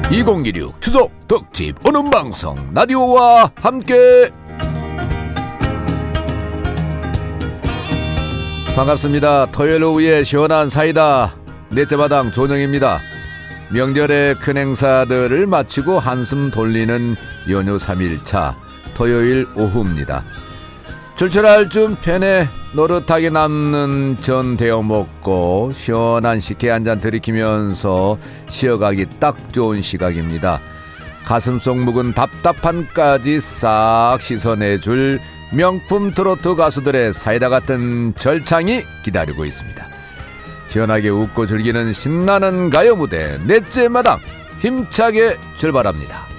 2016 추석 특집 언음방송 라디오와 함께. 반갑습니다. 토요일 오후에 시원한 사이다 넷째 마당 조정입니다. 명절의 큰 행사들을 마치고 한숨 돌리는 연휴 3일차 토요일 오후입니다. 출출할 쯤 팬에 노릇하게 남는 전 데워 먹고 시원한 식혜 한잔 들이키면서 쉬어가기 딱 좋은 시각입니다. 가슴속 묵은 답답함까지 싹 씻어내줄 명품 트로트 가수들의 사이다 같은 절창이 기다리고 있습니다. 시원하게 웃고 즐기는 신나는 가요 무대 넷째 마당 힘차게 출발합니다.